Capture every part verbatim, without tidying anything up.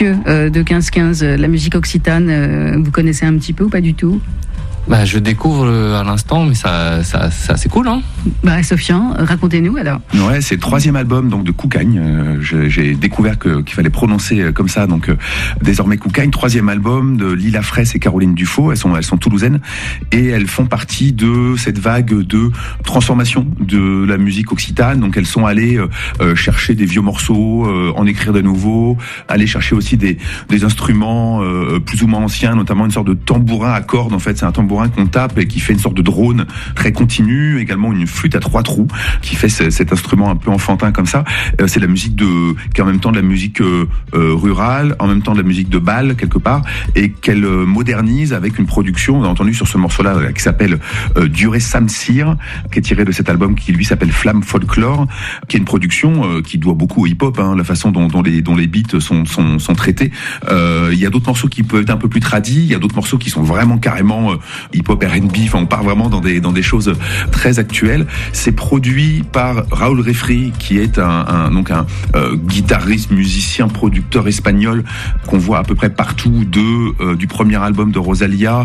Mathieu euh, de quinze quinze, la musique occitane, euh, vous connaissez un petit peu ou pas du tout? Bah, je découvre à l'instant, mais ça, ça, ça c'est cool, hein. Bah, Sofian, racontez-nous alors. Ouais, c'est le troisième album donc de Koukagne. Euh, je, j'ai découvert que, qu'il fallait prononcer comme ça, donc euh, désormais Koukagne. Troisième album de Lila Fraisse et Caroline Dufaux. Elles sont, elles sont toulousaines et elles font partie de cette vague de transformation de la musique occitane. Donc elles sont allées euh, chercher des vieux morceaux, euh, en écrire de nouveaux, aller chercher aussi des, des instruments euh, plus ou moins anciens, notamment une sorte de tambourin à cordes. En fait, c'est un tambourin qu'on tape et qui fait une sorte de drone très continu, également une flûte à trois trous qui fait ce, cet instrument un peu enfantin comme ça. Euh, c'est de la musique de, qui est en même temps de la musique euh, euh, rurale, en même temps de la musique de bal quelque part, et qu'elle euh, modernise avec une production. On a entendu sur ce morceau-là euh, qui s'appelle euh, Duré Samsir, qui est tiré de cet album qui lui s'appelle Flamme Folklore, qui est une production euh, qui doit beaucoup au hip-hop, hein, la façon dont, dont les dont les beats sont sont, sont traités. Euh, il y a d'autres morceaux qui peuvent être un peu plus tradis, il y a d'autres morceaux qui sont vraiment carrément euh, hip-hop R and B, enfin on part vraiment dans des dans des choses très actuelles. C'est produit par Raoul Refri, qui est un, un donc un euh, guitariste, musicien, producteur espagnol qu'on voit à peu près partout, de euh, du premier album de Rosalia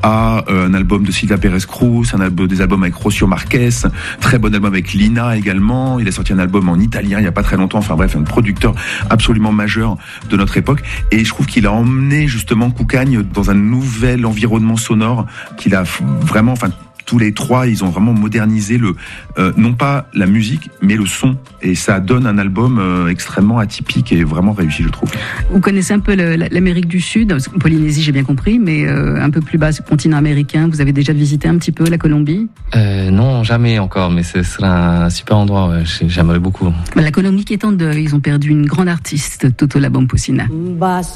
à euh, un album de Silvia Pérez Cruz, un album, des albums avec Rocio Marquez, très bon album avec Lina également. Il a sorti un album en italien il y a pas très longtemps. Enfin bref, un producteur absolument majeur de notre époque. Et je trouve qu'il a emmené justement Koukagne dans un nouvel environnement sonore qu'il a vraiment, enfin tous les trois, ils ont vraiment modernisé le, euh, non pas la musique, mais le son, et ça donne un album euh, extrêmement atypique et vraiment réussi, je trouve. Vous connaissez un peu le, l'Amérique du Sud, Polynésie, j'ai bien compris, mais euh, un peu plus bas, le continent américain. Vous avez déjà visité un petit peu la Colombie? euh, Non, jamais encore, mais ce sera un super endroit. Ouais. J'aimerais beaucoup. La Colombie qui est en deuil, ils ont perdu une grande artiste, Toto La Bambousina.